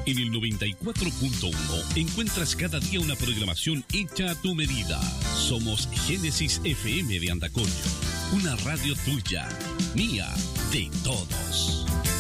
En el 94.1 encuentras cada día una programación hecha a tu medida. Somos Génesis FM de Andacollo, una radio tuya, mía, de todos.